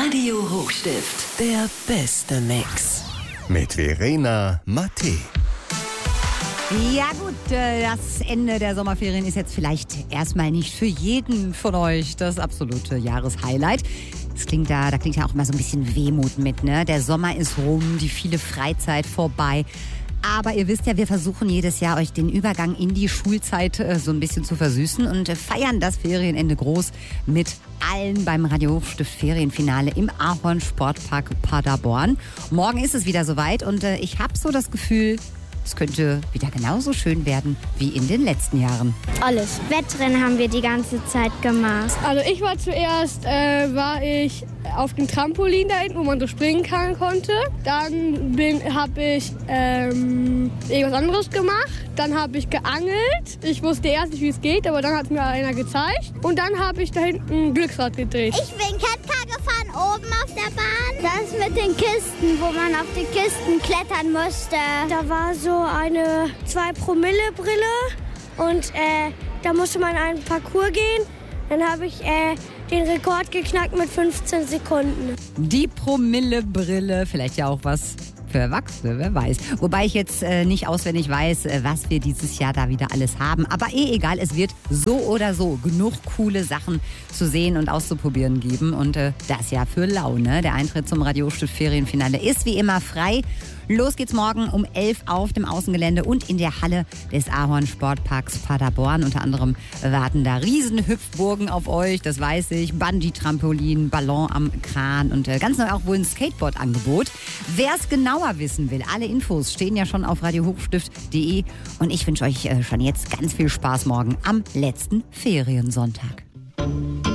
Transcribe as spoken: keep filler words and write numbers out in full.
Radio Hochstift, der beste Mix. Mit Verena Mattei. Ja gut, das Ende der Sommerferien ist jetzt vielleicht erstmal nicht für jeden von euch das absolute Jahreshighlight. Das klingt da, da klingt ja auch immer so ein bisschen Wehmut mit, ne? Der Sommer ist rum, die viele Freizeit vorbei. Aber ihr wisst ja, wir versuchen jedes Jahr euch den Übergang in die Schulzeit äh, so ein bisschen zu versüßen und äh, feiern das Ferienende groß mit allen beim Radio Hochstift Ferienfinale im Ahorn Sportpark Paderborn. Morgen ist es wieder soweit und äh, ich habe so das Gefühl, es könnte wieder genauso schön werden wie in den letzten Jahren. Alles. Wettrennen haben wir die ganze Zeit gemacht. Also ich war zuerst, äh, war ich auf dem Trampolin da hinten, wo man so springen kann, konnte. Dann habe ich ähm, irgendwas anderes gemacht. Dann habe ich geangelt. Ich wusste erst nicht, wie es geht, aber dann hat es mir einer gezeigt. Und dann habe ich da hinten ein Glücksrad gedreht. Ich bin Kettcar gefahren, oben auf der Bahn. Das mit den Kisten, wo man auf die Kisten klettern musste. Da war so eine zwei Promille Brille und äh, da musste man einen Parcours gehen. Dann habe ich äh, den Rekord geknackt mit fünfzehn Sekunden. Die Promille-Brille, vielleicht ja auch was für Erwachsene, wer weiß. Wobei ich jetzt äh, nicht auswendig weiß, äh, was wir dieses Jahr da wieder alles haben. Aber eh egal, es wird so oder so genug coole Sachen zu sehen und auszuprobieren geben. Und äh, das ja für Laune. Der Eintritt zum Radio Hochstift Ferienfinale ist wie immer frei. Los geht's morgen um elf auf dem Außengelände und in der Halle des Ahorn Sportparks Paderborn. Unter anderem warten da Riesenhüpfburgen auf euch, das weiß ich. Bungee-Trampolin, Ballon am Kran und äh, ganz neu auch wohl ein Skateboard-Angebot. Wer es genauer wissen will, alle Infos stehen ja schon auf radio hochstift punkt de. Und ich wünsche euch äh, schon jetzt ganz viel Spaß morgen am letzten Feriensonntag.